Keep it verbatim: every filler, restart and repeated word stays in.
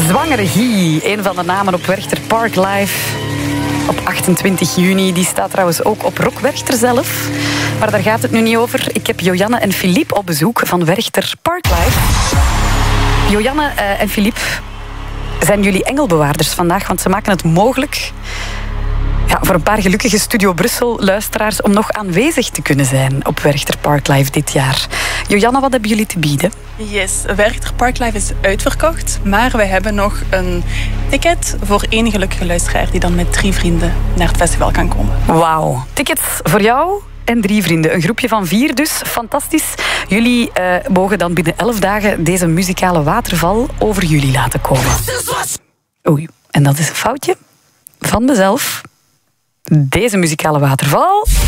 Zwangere Guy, een van de namen op Werchter Park Live. Op achtentwintig juni. Die staat trouwens ook op Rock Werchter zelf. Maar daar gaat het nu niet over. Ik heb Joanne en Philippe op bezoek van Werchter Park Live. Joanne uh, en Philippe zijn jullie engelbewaarders vandaag, want ze maken het mogelijk ja, voor een paar gelukkige Studio Brussel-luisteraars om nog aanwezig te kunnen zijn op Werchter Park Live dit jaar. Joanne, wat hebben jullie te bieden? Yes, Werchter Park Live is uitverkocht, maar wij hebben nog een ticket voor één gelukkige luisteraar die dan met drie vrienden naar het festival kan komen. Wauw. Tickets voor jou en drie vrienden. Een groepje van vier dus. Fantastisch. Jullie uh, mogen dan binnen elf dagen deze muzikale waterval over jullie laten komen. Oei, en dat is een foutje van mezelf. Deze muzikale waterval